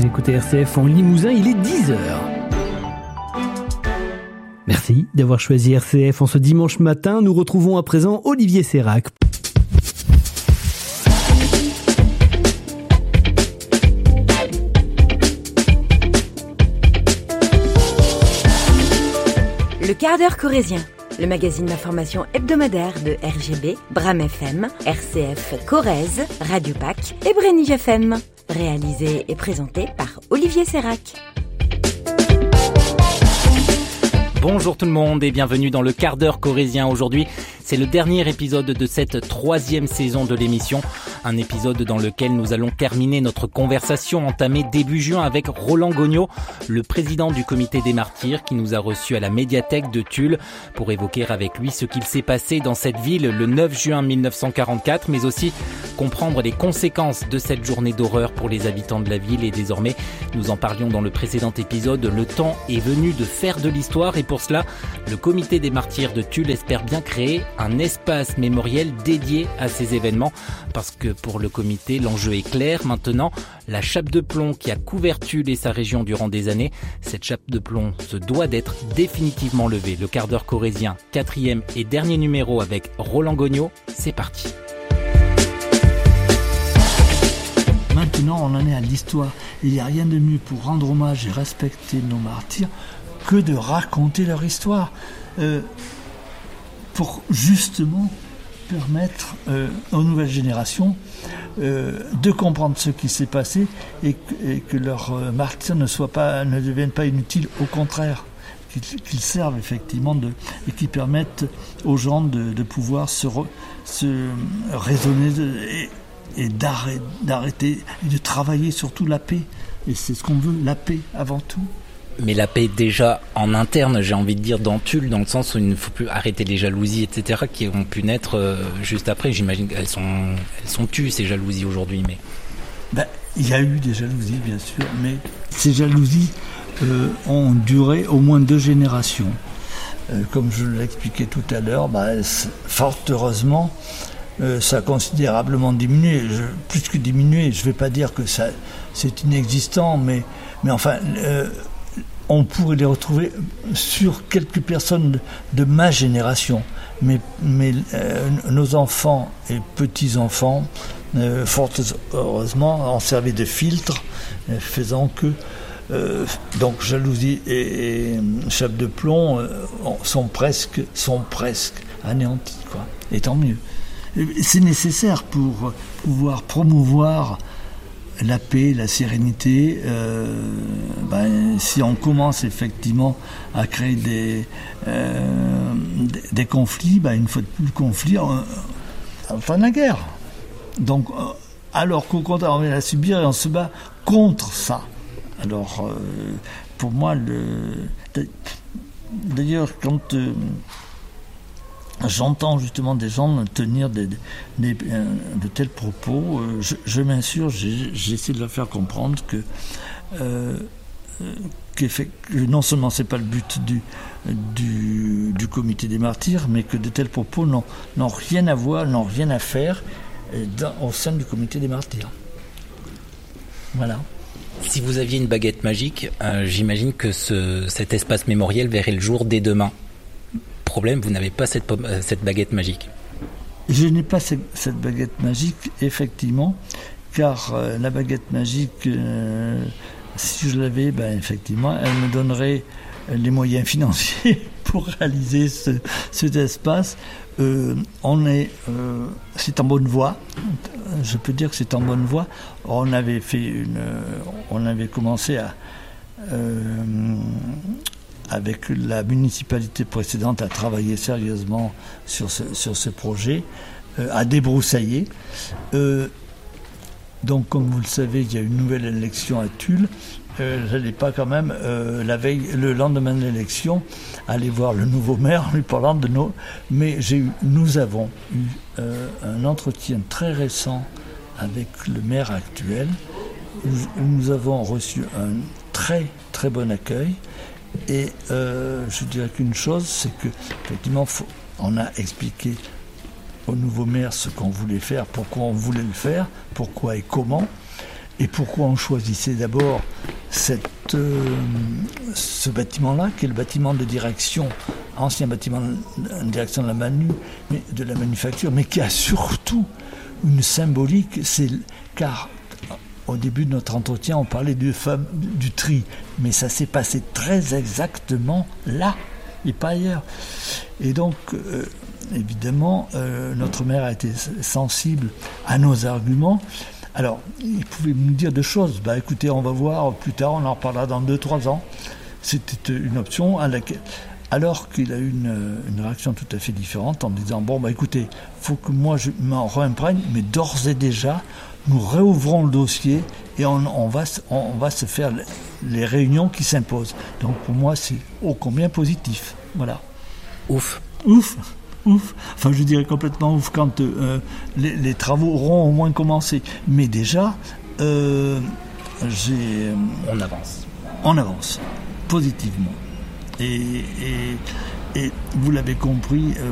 écoutez RCF en Limousin, il est 10h. Merci d'avoir choisi RCF en ce dimanche matin. Nous retrouvons à présent Olivier Sérac. Le quart d'heure corrézien, le magazine d'information hebdomadaire de RGB, Bram FM, RCF Corrèze, Radio Pac et Brenige FM. Réalisé et présenté par Olivier Sérac. Bonjour tout le monde et bienvenue dans le quart d'heure corrézien. Aujourd'hui, c'est le dernier épisode de cette 3e saison de l'émission. Un épisode dans lequel nous allons terminer notre conversation entamée début juin avec Roland Gognaud, le président du comité des martyrs qui nous a reçus à la médiathèque de Tulle pour évoquer avec lui ce qu'il s'est passé dans cette ville le 9 juin 1944, mais aussi comprendre les conséquences de cette journée d'horreur pour les habitants de la ville. Et désormais, nous en parlions dans le précédent épisode, le temps est venu de faire de l'histoire et pour cela, le comité des martyrs de Tulle espère bien créer un espace mémoriel dédié à ces événements parce que pour le comité, l'enjeu est clair. Maintenant, la chape de plomb qui a couvert Tulle et sa région durant des années, cette chape de plomb se doit d'être définitivement levée. Le quart d'heure corrézien, 4e et dernier numéro avec Roland Gognaud, c'est parti. Maintenant, on en est à l'histoire. Il n'y a rien de mieux pour rendre hommage et respecter nos martyrs que de raconter leur histoire. Pour justement permettre aux nouvelles générations de comprendre ce qui s'est passé et que leurs martyrs ne deviennent pas inutiles, au contraire, qu'ils servent effectivement et qui permettent aux gens de pouvoir se raisonner et d'arrêter et de travailler surtout la paix. Et c'est ce qu'on veut, la paix avant tout. Mais la paix déjà en interne, j'ai envie de dire, dans Tulle, dans le sens où il ne faut plus arrêter les jalousies, etc., qui ont pu naître juste après. J'imagine qu'elles sont tues, ces jalousies, aujourd'hui. Mais il y a eu des jalousies, bien sûr, mais ces jalousies ont duré au moins 2 générations. Comme je l'expliquais tout à l'heure, fort heureusement, ça a considérablement diminué. Plus que diminué, je ne vais pas dire que ça, c'est inexistant, mais enfin... on pourrait les retrouver sur quelques personnes de ma génération. Mais nos enfants et petits-enfants, fort heureusement, ont servi de filtre, faisant que donc jalousie et chape de plomb sont presque anéantis, quoi. Et tant mieux. C'est nécessaire pour pouvoir promouvoir la paix, la sérénité. Si on commence effectivement à créer des conflits, une fois de plus le conflit, enfin la guerre. Donc, alors qu'au contraire on vient la subir et on se bat contre ça. Alors, pour moi, d'ailleurs, quand j'entends justement des gens tenir de tels propos, je m'insurge, j'essaie de leur faire comprendre que non seulement c'est pas le but du comité des martyrs, mais que de tels propos n'ont rien à voir, n'ont rien à faire au sein du comité des martyrs. Voilà. Si vous aviez une baguette magique, j'imagine que cet espace mémoriel verrait le jour dès demain. Problème, vous n'avez pas cette baguette magique. Je n'ai pas cette baguette magique, effectivement, car la baguette magique, si je l'avais, effectivement, elle me donnerait les moyens financiers pour réaliser cet espace. C'est en bonne voie. Je peux dire que c'est en bonne voie. On avait commencé avec la municipalité précédente à travailler sérieusement sur ce projet, à débroussailler. Donc, comme vous le savez, il y a une nouvelle élection à Tulle. J'allais pas quand même, le lendemain de l'élection, aller voir le nouveau maire en lui parlant de nos... Mais nous avons eu un entretien très récent avec le maire actuel, où nous avons reçu un très très bon accueil. Et je dirais qu'une chose, c'est que effectivement, on a expliqué au nouveau maire ce qu'on voulait faire, pourquoi on voulait le faire, pourquoi et comment. Et pourquoi on choisissait d'abord ce bâtiment-là, qui est le bâtiment de direction, ancien bâtiment de direction de la manufacture, mais qui a surtout une symbolique, car au début de notre entretien, on parlait du tri, mais ça s'est passé très exactement là, et pas ailleurs. Et donc, évidemment, notre maire a été sensible à nos arguments. Alors, il pouvait nous dire deux choses. Écoutez, on va voir plus tard, on en reparlera dans 2-3 ans. C'était une option alors qu'il a eu une réaction tout à fait différente en disant, écoutez, il faut que moi je m'en réimprègne, mais d'ores et déjà, nous réouvrons le dossier et on va se faire les réunions qui s'imposent. Donc pour moi, c'est ô combien positif. Voilà. Ouf. Enfin, je dirais complètement ouf quand les travaux auront au moins commencé. Mais déjà, on avance positivement. Et vous l'avez compris,